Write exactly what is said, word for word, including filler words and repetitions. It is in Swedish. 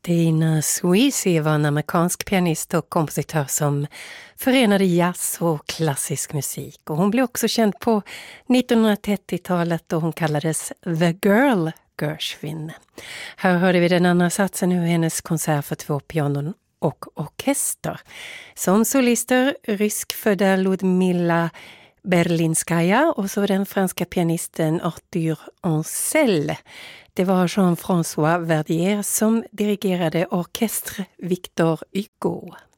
Dina Sweezy var en amerikansk pianist och kompositör som förenade jazz och klassisk musik. Och hon blev också känd på nittonhundratrettiotalet och hon kallades The Girl Gershwin. Här hörde vi den andra satsen ur hennes konsert för två pianon och orkester. Som solister ryskfödda Ludmilla Berlinskaya och så den franska pianisten Arthur Ancel. Det var Jean-François Verdier som dirigerade orkester Victor Hugo.